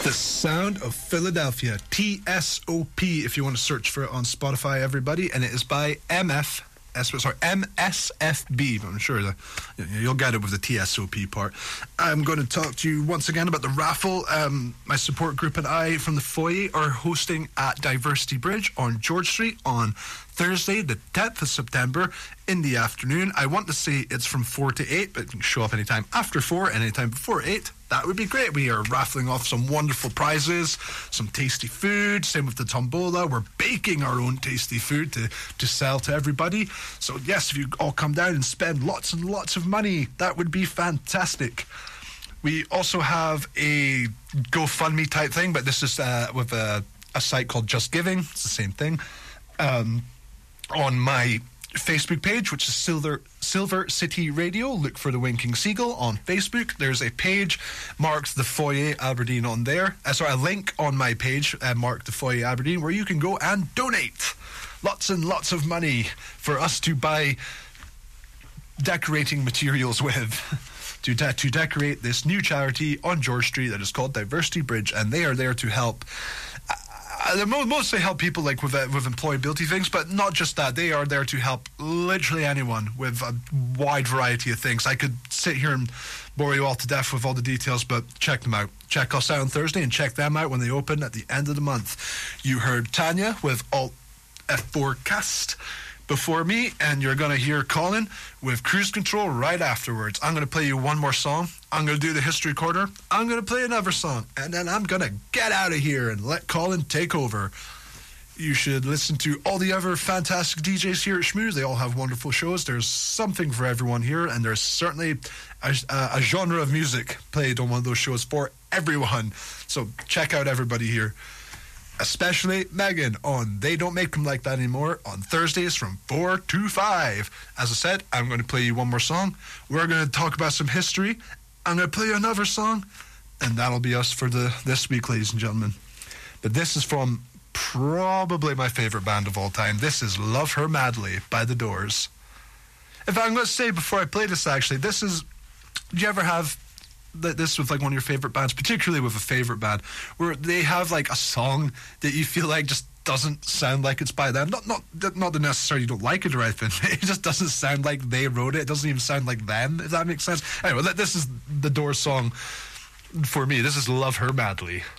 The Sound of Philadelphia, TSOP, if you want to search for it on Spotify, everybody, and it is by MSFB. I'm sure that you'll get it with the TSOP part. I'm going to talk to you once again about the raffle. My support group and I from the foyer are hosting at Diversity Bridge on George Street on Thursday, the 10th of September in the afternoon. I want to say it's from 4 to 8, but you can show up anytime after 4, anytime before 8. That would be great. We are raffling off some wonderful prizes, some tasty food. Same with the tombola. We're baking our own tasty food to sell to everybody. So yes, if you all come down and spend lots and lots of money, that would be fantastic. We also have a GoFundMe type thing, but this is with a site called Just Giving. It's the same thing. On my Facebook page, which is Silver City Radio. Look for the Winking Seagull on Facebook. There's a page marked the Foyer Aberdeen on there. A link on my page marked the Foyer Aberdeen, where you can go and donate lots and lots of money for us to buy decorating materials with to decorate this new charity on George Street that is called Diversity Bridge, and they are there to help. They mostly help people like with employability things, but not just that. They are there to help literally anyone with a wide variety of things. I could sit here and bore you all to death with all the details, but check them out. Check us out on Thursday and check them out when they open at the end of the month. You heard Tanya with Alt F4 Cast before me, and you're going to hear Colin with Cruise Control right afterwards. I'm going to play you one more song. I'm going to do the History Corner. I'm going to play another song, and then I'm going to get out of here and let Colin take over. You should listen to all the other fantastic DJs here at Schmooze. They all have wonderful shows. There's something for everyone here, and there's certainly a genre of music played on one of those shows for everyone. So check out everybody here. Especially Megan on They Don't Make Them Like That Anymore on Thursdays from 4 to 5. As I said, I'm going to play you one more song. We're going to talk about some history. I'm going to play you another song, and that'll be us for this week, ladies and gentlemen. But this is from probably my favorite band of all time. This is Love Her Madly by The Doors. In fact, I'm going to say before I play this, actually, did you ever have this with like one of your favorite bands, particularly with a favorite band, where they have like a song that you feel like just doesn't sound like it's by them? Not that necessarily you don't like it or anything. It just doesn't sound like they wrote it. It doesn't even sound like them, if that makes sense. Anyway, this is the Doors song for me. This is Love Her Madly.